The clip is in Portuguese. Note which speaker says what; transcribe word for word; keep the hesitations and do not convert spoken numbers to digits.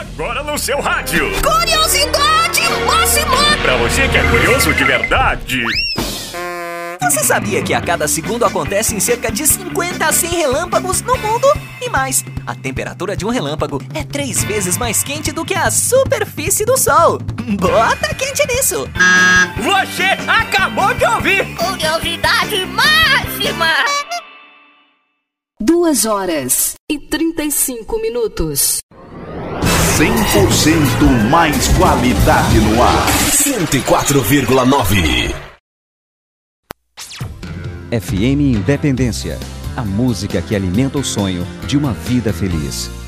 Speaker 1: Agora no seu rádio.
Speaker 2: Curiosidade máxima!
Speaker 1: Pra você que é curioso de verdade.
Speaker 2: Você sabia que a cada segundo acontecem cerca de cinquenta a cem relâmpagos no mundo? E mais, a temperatura de um relâmpago é três vezes mais quente do que a superfície do Sol. Bota quente nisso!
Speaker 1: Você acabou de ouvir!
Speaker 3: Curiosidade máxima!
Speaker 4: Duas horas e trinta e cinco minutos.
Speaker 5: cem por cento mais qualidade no ar.
Speaker 6: cento e quatro vírgula nove.
Speaker 7: F M Independência, a música que alimenta o sonho de uma vida feliz.